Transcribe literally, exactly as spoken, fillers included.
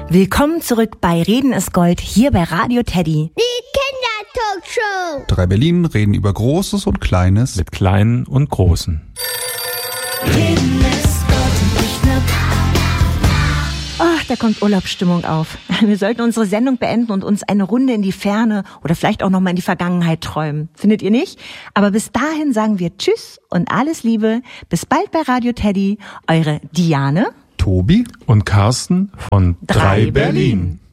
Willkommen zurück bei Reden ist Gold, hier bei Radio Teddy. Die Kindertalkshow. Drei Berlin reden über Großes und Kleines. Mit Kleinen und Großen. Reden ist Gold und nicht nur... Ach, da kommt Urlaubsstimmung auf. Wir sollten unsere Sendung beenden und uns eine Runde in die Ferne oder vielleicht auch nochmal in die Vergangenheit träumen. Findet ihr nicht? Aber bis dahin sagen wir Tschüss und alles Liebe. Bis bald bei Radio Teddy. Eure Diane, Tobi und Carsten von Drei Drei Berlin. Berlin.